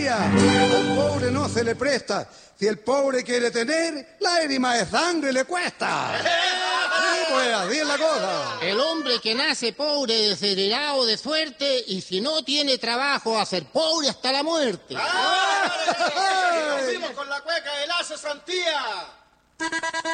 Santía. Al pobre no se le presta. Si el pobre quiere tener, lágrima de sangre le cuesta. Sí, pues, así es la cosa. El hombre que nace pobre, desheredado de suerte, y si no tiene trabajo, va a ser pobre hasta la muerte. ¡Ah! ¡Nos fuimos con la cueca de Lazo Santía!